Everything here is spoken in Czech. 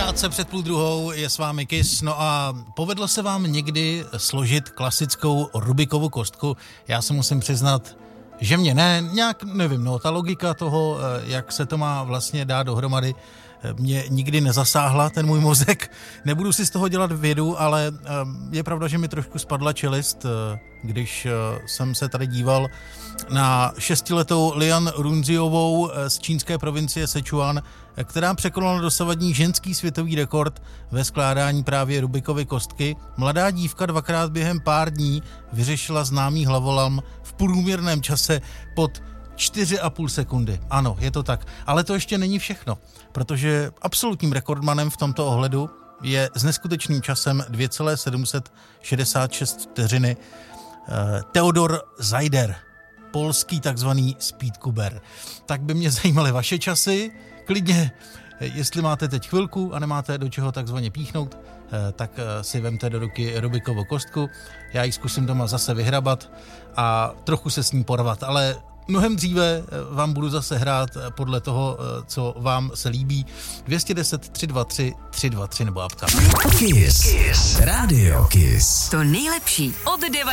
Krátce před 12:30 je s vámi Kiss. No a povedlo se vám někdy složit klasickou Rubikovu kostku? Já se musím přiznat, že mě ne, nějak nevím, no ta logika toho, jak se to má vlastně dát dohromady, mě nikdy nezasáhla, ten můj mozek. Nebudu si z toho dělat vědu, ale je pravda, že mi trošku spadla čelist, když jsem se tady díval na 6letou Lian Runziovou z čínské provincie Sichuan, která překonala dosavadní ženský světový rekord ve skládání právě Rubikovy kostky. Mladá dívka dvakrát během pár dní vyřešila známý hlavolam v průměrném čase pod 4,5 sekundy. Ano, je to tak. Ale to ještě není všechno, protože absolutním rekordmanem v tomto ohledu je s neskutečným časem 2,766 vteřiny Theodor Zajder, polský takzvaný speedcuber. Tak by mě zajímaly vaše časy. Klidně, jestli máte teď chvilku a nemáte do čeho takzvaně píchnout, tak si vemte do ruky Rubikovu kostku. Já ji zkusím doma zase vyhrabat a trochu se s ní porvat, ale mnohem dříve vám budu zase hrát podle toho, co vám se líbí. 210 323 323 nebo apka. Kiss. Radio Kiss. To nejlepší od 9.